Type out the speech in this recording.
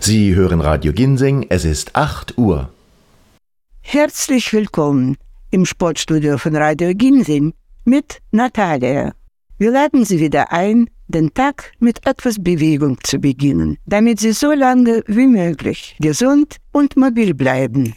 Sie hören Radio Ginseng, es ist 8 Uhr. Herzlich willkommen im Sportstudio von Radio Ginseng mit Natalia. Wir laden Sie wieder ein, den Tag mit etwas Bewegung zu beginnen, damit Sie so lange wie möglich gesund und mobil bleiben.